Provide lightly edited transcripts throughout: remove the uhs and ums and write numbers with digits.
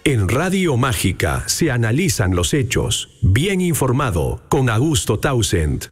En Radio Mágica se analizan los hechos. Bien informado con Augusto Townsend.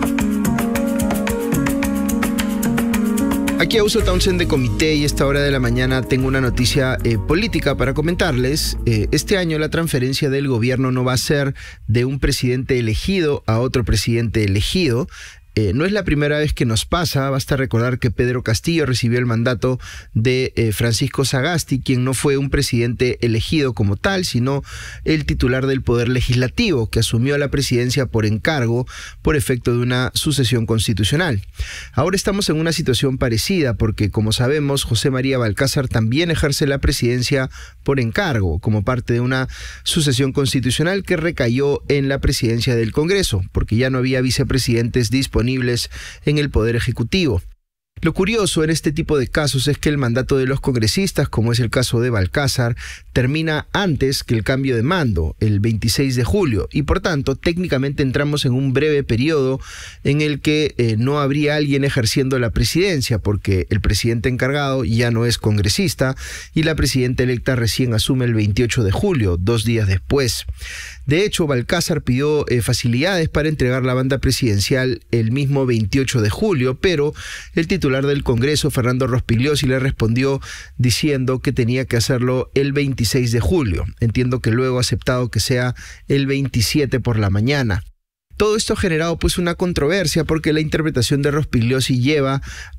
Aquí Augusto Townsend de Comité, y a esta hora de la mañana tengo una noticia política para comentarles. Este año la transferencia del gobierno no va a ser de un presidente elegido a otro presidente elegido. No es la primera vez que nos pasa. Basta recordar que Pedro Castillo recibió el mandato de Francisco Sagasti, quien no fue un presidente elegido como tal, sino el titular del Poder Legislativo, que asumió la presidencia por encargo por efecto de una sucesión constitucional. Ahora estamos en una situación parecida porque, como sabemos, José María Balcázar también ejerce la presidencia por encargo, como parte de una sucesión constitucional que recayó en la presidencia del Congreso, porque ya no había vicepresidentes disponibles en el Poder Ejecutivo. Lo curioso en este tipo de casos es que el mandato de los congresistas, como es el caso de Balcázar, termina antes que el cambio de mando, el 26 de julio, y por tanto técnicamente entramos en un breve periodo en el que no habría alguien ejerciendo la presidencia, porque el presidente encargado ya no es congresista y la presidenta electa recién asume el 28 de julio, 2 días después. De hecho, Balcázar pidió facilidades para entregar la banda presidencial el mismo 28 de julio, pero el titular del Congreso, Fernando Rospigliosi, le respondió diciendo que tenía que hacerlo el 26 de julio. Entiendo que luego ha aceptado que sea el 27 por la mañana. Todo esto ha generado pues una controversia porque la interpretación de Rospigliosi lleva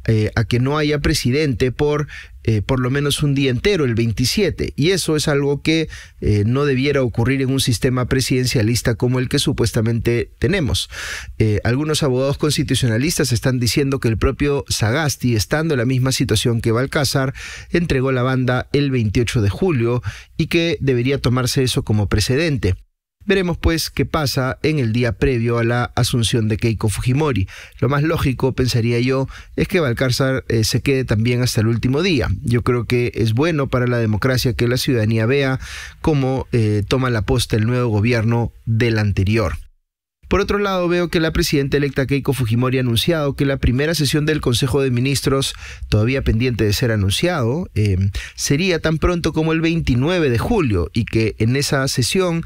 a que no haya presidente por lo menos un día entero, el 27, y eso es algo que no debiera ocurrir en un sistema presidencialista como el que supuestamente tenemos. Algunos abogados constitucionalistas están diciendo que el propio Sagasti, estando en la misma situación que Balcázar, entregó la banda el 28 de julio y que debería tomarse eso como precedente. Veremos pues qué pasa en el día previo a la asunción de Keiko Fujimori. Lo más lógico, pensaría yo, es que Balcázar se quede también hasta el último día. Yo creo que es bueno para la democracia que la ciudadanía vea cómo toma la posta el nuevo gobierno del anterior. Por otro lado, veo que la presidenta electa Keiko Fujimori ha anunciado que la primera sesión del Consejo de Ministros, todavía pendiente de ser anunciado, sería tan pronto como el 29 de julio y que en esa sesión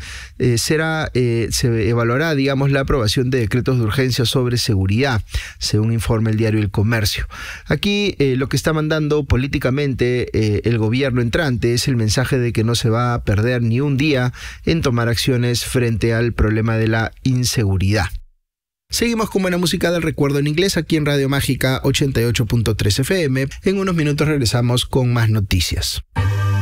se evaluará, digamos, la aprobación de decretos de urgencia sobre seguridad, según informa el diario El Comercio. Aquí lo que está mandando políticamente el gobierno entrante es el mensaje de que no se va a perder ni un día en tomar acciones frente al problema de la inseguridad. Seguimos con buena música del recuerdo en inglés aquí en Radio Mágica 88.3 FM. En unos minutos regresamos con más noticias.